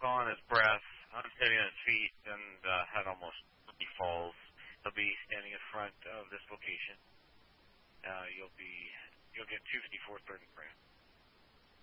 on his breath, unsteady on his feet, and had almost 3 falls. He'll be standing in front of this location. You'll get 254 3rd and Grant.